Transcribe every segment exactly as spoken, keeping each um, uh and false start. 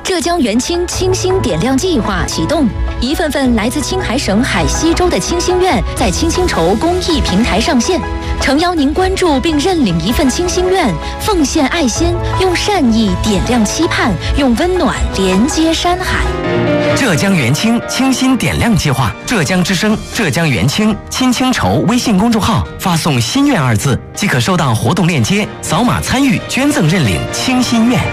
浙江元清清新点亮计划启动，一份份来自青海省海西州的清心愿在青青筹公益平台上线，诚邀您关注并认领一份清心愿，奉献爱心，用善意点亮期盼，用温暖连接山海。 浙江元清清新点亮计划，浙江之声、浙江元清青青筹微信公众号发送“心愿”二字，即可收到活动链接，扫码参与捐赠认领清心愿。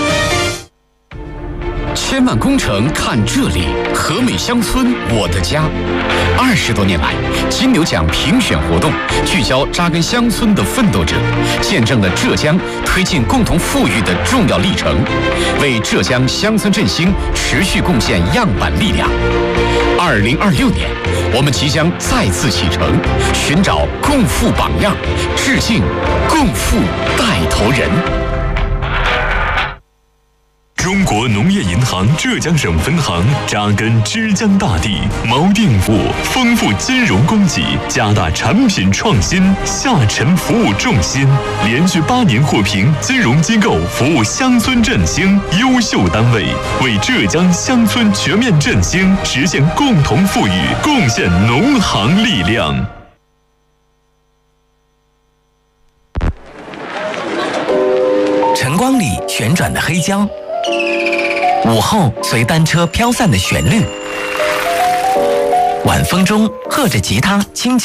千万工程看这里，和美乡村我的家。二十多年来，金牛奖评选活动聚焦扎根乡村的奋斗者，见证了浙江推进共同富裕的重要历程，为浙江乡村振兴持续贡献样板力量。二零二六年，我们即将再次启程，寻找共富榜样，致敬共富带头人。 中国农业银行浙江省分行扎根之江大地，锚定服务，丰富金融供给，加大产品创新，下沉服务重心，连续八年获评金融机构服务乡村振兴优秀单位，为浙江乡村全面振兴实现共同富裕贡献农行力量。 晨光里旋转的黑胶，午后随单车飘散的旋律，晚风中和着吉他轻轻